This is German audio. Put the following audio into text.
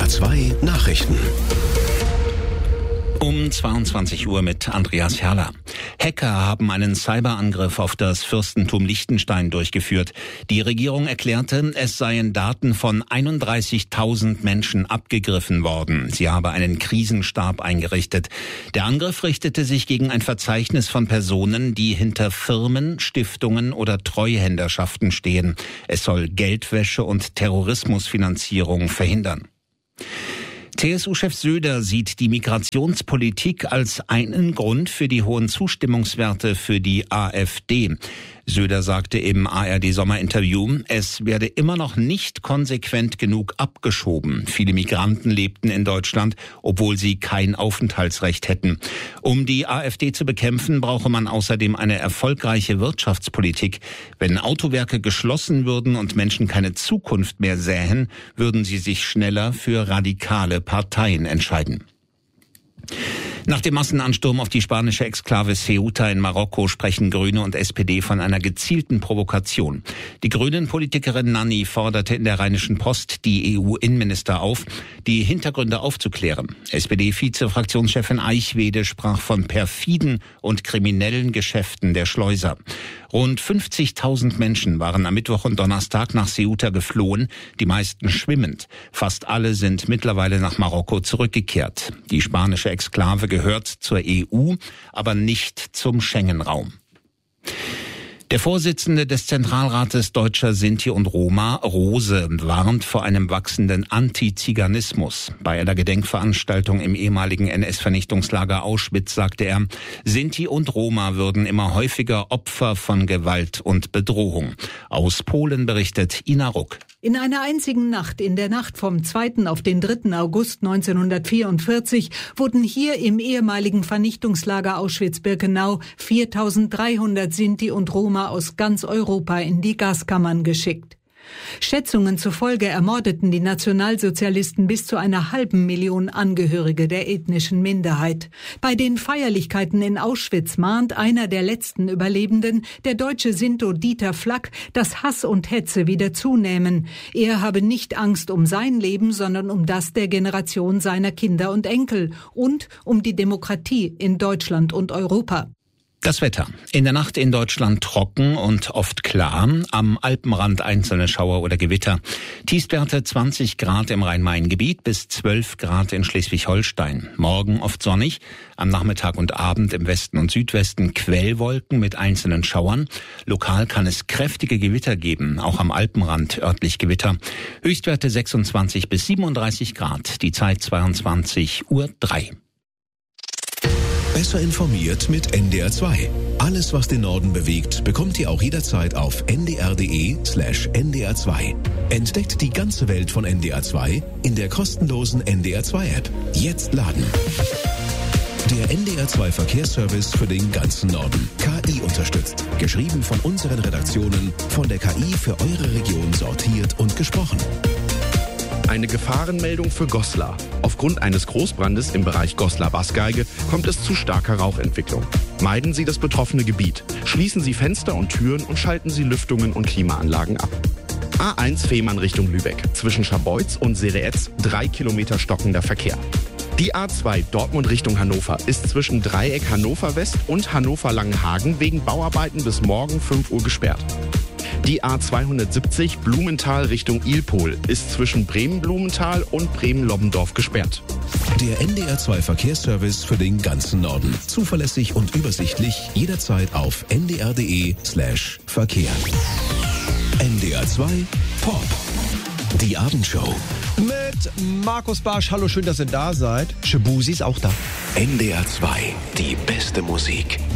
2 Nachrichten. Um 22 Uhr mit Andreas Herrler. Hacker haben einen Cyberangriff auf das Fürstentum Liechtenstein durchgeführt. Die Regierung erklärte, es seien Daten von 31.000 Menschen abgegriffen worden. Sie habe einen Krisenstab eingerichtet. Der Angriff richtete sich gegen ein Verzeichnis von Personen, die hinter Firmen, Stiftungen oder Treuhänderschaften stehen. Es soll Geldwäsche und Terrorismusfinanzierung verhindern. CSU-Chef Söder sieht die Migrationspolitik als einen Grund für die hohen Zustimmungswerte für die AfD. Söder sagte im ARD-Sommerinterview, es werde immer noch nicht konsequent genug abgeschoben. Viele Migranten lebten in Deutschland, obwohl sie kein Aufenthaltsrecht hätten. Um die AfD zu bekämpfen, brauche man außerdem eine erfolgreiche Wirtschaftspolitik. Wenn Autowerke geschlossen würden und Menschen keine Zukunft mehr sähen, würden sie sich schneller für radikale Parteien entscheiden. Nach dem Massenansturm auf die spanische Exklave Ceuta in Marokko sprechen Grüne und SPD von einer gezielten Provokation. Die Grünen-Politikerin Nanni forderte in der Rheinischen Post die EU-Innenminister auf, die Hintergründe aufzuklären. SPD-Vize-Fraktionschefin Eichwede sprach von perfiden und kriminellen Geschäften der Schleuser. Rund 50.000 Menschen waren am Mittwoch und Donnerstag nach Ceuta geflohen, die meisten schwimmend. Fast alle sind mittlerweile nach Marokko zurückgekehrt. Die spanische Exklave gehört zur EU, aber nicht zum Schengen-Raum. Der Vorsitzende des Zentralrates Deutscher Sinti und Roma, Rose, warnt vor einem wachsenden Antiziganismus. Bei einer Gedenkveranstaltung im ehemaligen NS-Vernichtungslager Auschwitz sagte er, Sinti und Roma würden immer häufiger Opfer von Gewalt und Bedrohung. Aus Polen berichtet Ina Ruck. In einer einzigen Nacht, in der Nacht vom 2. auf den 3. August 1944, wurden hier im ehemaligen Vernichtungslager Auschwitz-Birkenau 4.300 Sinti und Roma aus ganz Europa in die Gaskammern geschickt. Schätzungen zufolge ermordeten die Nationalsozialisten bis zu 500.000 Angehörige der ethnischen Minderheit. Bei den Feierlichkeiten in Auschwitz mahnt einer der letzten Überlebenden, der deutsche Sinto Dieter Flack, dass Hass und Hetze wieder zunehmen. Er habe nicht Angst um sein Leben, sondern um das der Generation seiner Kinder und Enkel und um die Demokratie in Deutschland und Europa. Das Wetter. In der Nacht in Deutschland trocken und oft klar. Am Alpenrand einzelne Schauer oder Gewitter. Tiefstwerte 20 Grad im Rhein-Main-Gebiet bis 12 Grad in Schleswig-Holstein. Morgen oft sonnig. Am Nachmittag und Abend im Westen und Südwesten Quellwolken mit einzelnen Schauern. Lokal kann es kräftige Gewitter geben. Auch am Alpenrand örtlich Gewitter. Höchstwerte 26 bis 37 Grad. Die Zeit 22:03 Uhr. Besser informiert mit NDR 2. Alles, was den Norden bewegt, bekommt ihr auch jederzeit auf ndr.de/NDR 2. Entdeckt die ganze Welt von NDR 2 in der kostenlosen NDR 2 App. Jetzt laden. Der NDR 2 Verkehrsservice für den ganzen Norden. KI unterstützt. Geschrieben von unseren Redaktionen, von der KI für eure Region sortiert und gesprochen. Eine Gefahrenmeldung für Goslar. Aufgrund eines Großbrandes im Bereich Goslar-Bassgeige kommt es zu starker Rauchentwicklung. Meiden Sie das betroffene Gebiet. Schließen Sie Fenster und Türen und schalten Sie Lüftungen und Klimaanlagen ab. A1 Fehmarn Richtung Lübeck. Zwischen Scharbeutz und Sereetz 3 Kilometer stockender Verkehr. Die A2 Dortmund Richtung Hannover ist zwischen Dreieck Hannover West und Hannover Langenhagen wegen Bauarbeiten bis morgen 5 Uhr gesperrt. Die A270 Blumenthal Richtung Ilpol ist zwischen Bremen-Blumenthal und Bremen-Lobbendorf gesperrt. Der NDR 2 Verkehrsservice für den ganzen Norden. Zuverlässig und übersichtlich jederzeit auf ndr.de/Verkehr. NDR 2 Pop. Die Abendshow. Mit Markus Barsch. Hallo, schön, dass ihr da seid. Shabuzi ist auch da. NDR 2. Die beste Musik.